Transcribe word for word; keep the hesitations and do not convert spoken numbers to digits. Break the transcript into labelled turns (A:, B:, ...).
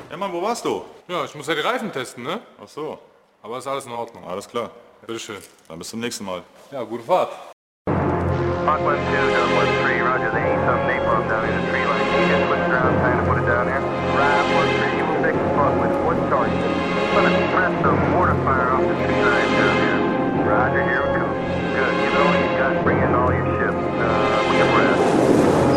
A: Ja, Mann, wo warst du?
B: Ja, ich muss ja die Reifen testen, ne?
A: Ach so,
B: Aber ist alles in Ordnung.
A: alles klar.
B: Bitteschön.
A: Dann bis zum nächsten Mal.
B: Ja, gute Fahrt.
C: Mach one two, Delta one three, roger, they need some napalm down in the tree line.